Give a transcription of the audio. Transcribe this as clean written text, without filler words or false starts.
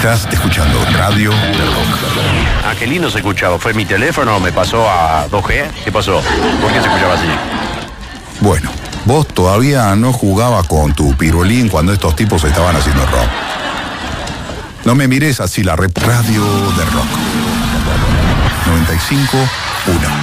Estás escuchando Radio del Rock. Ah, qué lindo se escuchaba. ¿Fue mi teléfono? ¿Me pasó a 2G? ¿Qué pasó? ¿Por qué se escuchaba así? Bueno, vos todavía no jugabas con tu pirulín cuando estos tipos estaban haciendo rock. No me mires así, Radio del Rock. 95.1.